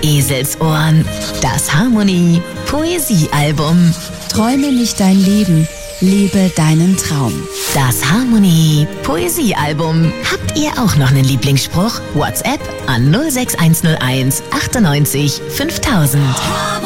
Eselsohren. Das Harmonie Poesiealbum. Träume nicht dein Leben, lebe deinen Traum. Das Harmonie Poesiealbum. Habt ihr auch noch einen Lieblingsspruch? WhatsApp an 06101 98 5000.